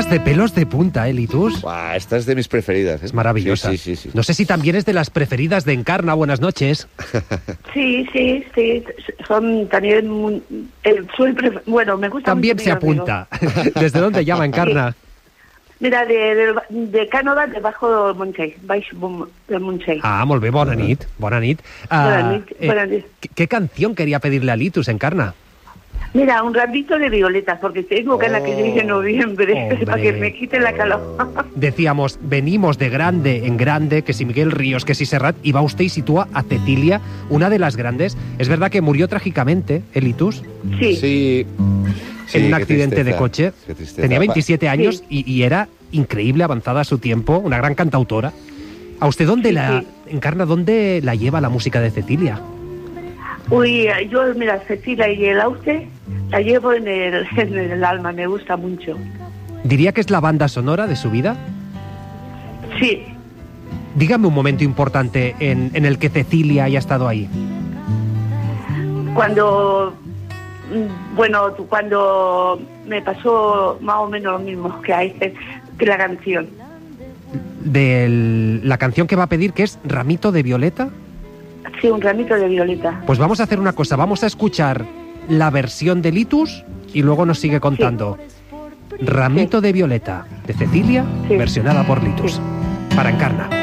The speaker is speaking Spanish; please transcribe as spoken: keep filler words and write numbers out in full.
estás de pelos de punta, ¿eh, Litus? Buah, esta es de mis preferidas. ¿eh? Es maravillosa. Sí, sí, sí, sí. No sé si también es de las preferidas de Encarna. Buenas noches. Sí, sí, sí. Son también... Eh, soy pref- bueno, me gusta También mucho se mi amigo. apunta. ¿Desde dónde llama Encarna? Mira, de, de, de Cànova, debajo del Montseny, baix del Montseny. Ah, molt bé, bona nit. Bona nit. Ah, Bona nit, eh, bona nit. ¿qué, ¿Qué canción quería pedirle a Litus, Encarna? Mira, un ramito de violetas, porque tengo ganas que llegue en noviembre, Hombre. para que me quite la calor. Decíamos, venimos de grande en grande, que si Miguel Ríos, que si Serrat, y va usted y sitúa a Cecilia, una de las grandes. Es verdad que murió trágicamente, ¿eh, Litus? Sí. Sí. Sí, en un qué accidente tristeza, de coche. qué tristeza. Tenía veintisiete años Sí. y, y era increíble, avanzada a su tiempo, una gran cantautora. ¿A usted dónde Sí, la sí. Encarna, dónde la lleva la música de Cecilia? Uy, yo, mira, Cecilia y el Auste la llevo en el, en el alma, me gusta mucho. ¿Diría que es la banda sonora de su vida? Sí. Dígame un momento importante en, en el que Cecilia haya estado ahí. Cuando, mm, bueno, cuando me pasó más o menos lo mismo que a este, que la canción. De la canción que va a pedir, que es Ramito de Violeta. Sí, un ramito de violeta. Pues vamos a hacer una cosa, vamos a escuchar la versión de Litus y luego nos sigue contando. Ramito Sí. de Violeta, de Cecilia, Sí. versionada por Litus. Sí. Para Encarna.